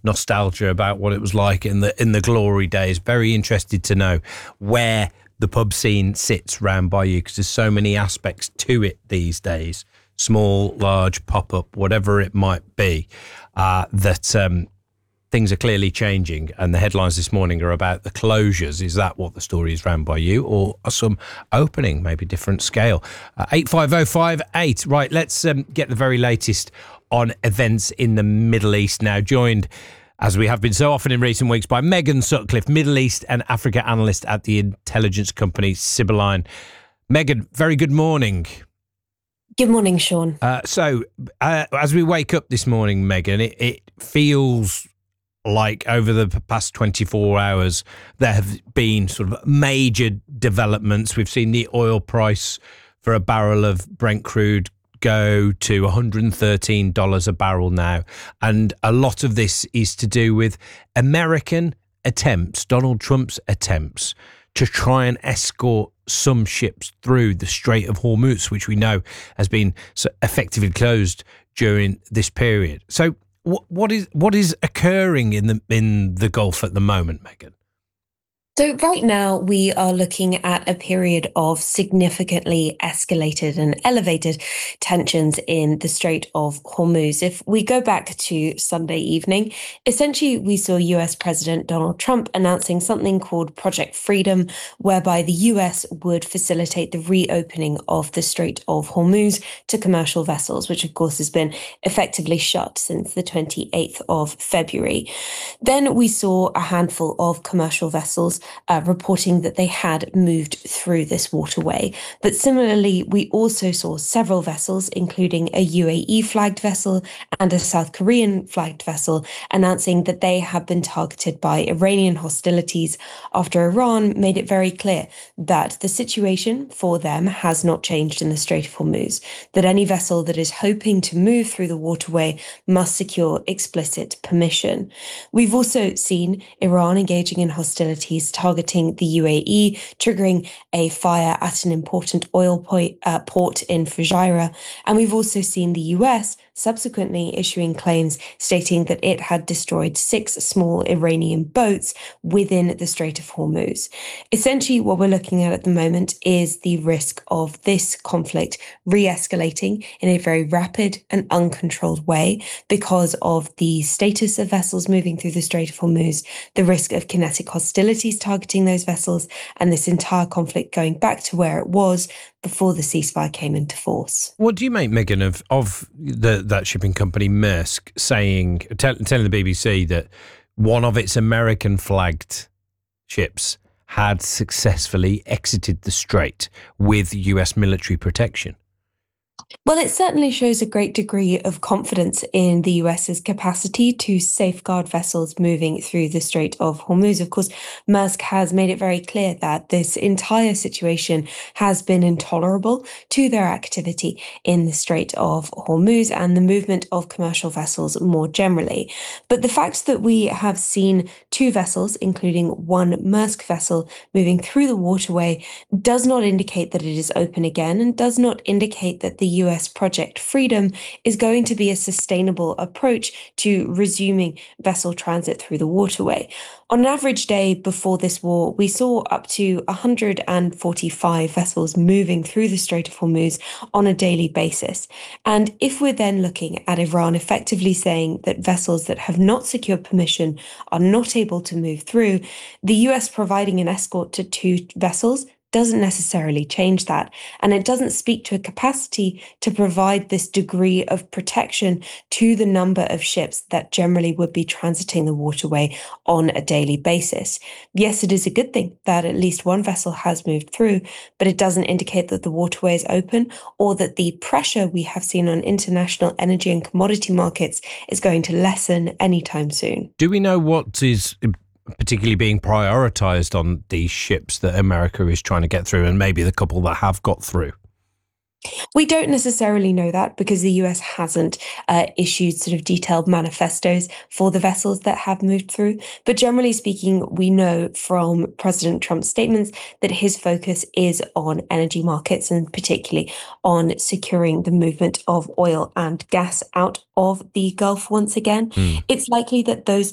nostalgia about what it was like in the glory days. Very interested to know where the pub scene sits round by you, because there's so many aspects to it these days. Small, large, pop-up, whatever it might be, that things are clearly changing. And the headlines this morning are about the closures. Is that what the story is round by you, or some opening, maybe different scale? 85058. Right, let's get the very latest on events in the Middle East now, joined, as we have been so often in recent weeks, by Megan Sutcliffe, Middle East and Africa analyst at the intelligence company Sibylline. Megan, very good morning. Good morning, Sean. So as we wake up this morning, Megan, it feels like over the past 24 hours, there have been sort of major developments. We've seen the oil price for a barrel of Brent crude go to $113 a barrel now. And a lot of this is to do with American attempts, Donald Trump's attempts, to try and escort some ships through the Strait of Hormuz, which we know has been effectively closed during this period. So what is occurring in the Gulf at the moment, Megan? So right now we are looking at a period of significantly escalated and elevated tensions in the Strait of Hormuz. If we go back to Sunday evening, essentially we saw US President Donald Trump announcing something called Project Freedom, whereby the US would facilitate the reopening of the Strait of Hormuz to commercial vessels, which of course has been effectively shut since the 28th of February. Then we saw a handful of commercial vessels reporting that they had moved through this waterway. But similarly, we also saw several vessels, including a UAE flagged vessel and a South Korean flagged vessel, announcing that they have been targeted by Iranian hostilities after Iran made it very clear that the situation for them has not changed in the Strait of Hormuz, that any vessel that is hoping to move through the waterway must secure explicit permission. We've also seen Iran engaging in hostilities targeting the UAE, triggering a fire at an important oil port in Fujairah. And we've also seen the US subsequently issuing claims stating that it had destroyed 6 small Iranian boats within the Strait of Hormuz. Essentially, what we're looking at the moment is the risk of this conflict re-escalating in a very rapid and uncontrolled way because of the status of vessels moving through the Strait of Hormuz, the risk of kinetic hostilities targeting those vessels, and this entire conflict going back to where it was before the ceasefire came into force. What do you make, Megan, of that shipping company Maersk telling the BBC that one of its American flagged ships had successfully exited the strait with US military protection? Well, it certainly shows a great degree of confidence in the US's capacity to safeguard vessels moving through the Strait of Hormuz. Of course, Maersk has made it very clear that this entire situation has been intolerable to their activity in the Strait of Hormuz and the movement of commercial vessels more generally. But the fact that we have seen 2 vessels, including one Maersk vessel, moving through the waterway does not indicate that it is open again and does not indicate that the US Project Freedom is going to be a sustainable approach to resuming vessel transit through the waterway. On an average day before this war, we saw up to 145 vessels moving through the Strait of Hormuz on a daily basis. And if we're then looking at Iran effectively saying that vessels that have not secured permission are not able to move through, the US providing an escort to 2 vessels doesn't necessarily change that. And it doesn't speak to a capacity to provide this degree of protection to the number of ships that generally would be transiting the waterway on a daily basis. Yes, it is a good thing that at least one vessel has moved through, but it doesn't indicate that the waterway is open or that the pressure we have seen on international energy and commodity markets is going to lessen anytime soon. Do we know what is particularly being prioritised on these ships that America is trying to get through, and maybe the couple that have got through? We don't necessarily know that because the US hasn't issued sort of detailed manifestos for the vessels that have moved through. But generally speaking, we know from President Trump's statements that his focus is on energy markets and particularly on securing the movement of oil and gas out of the Gulf once again. It's likely that those